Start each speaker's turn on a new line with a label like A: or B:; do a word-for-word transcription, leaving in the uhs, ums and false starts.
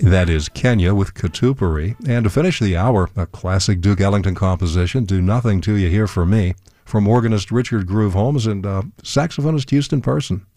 A: That is Kenya with Katupari. And to finish the hour, a classic Duke Ellington composition, Do Nothing to You Here for Me, from organist Richard Groove Holmes and uh, saxophonist Houston Person.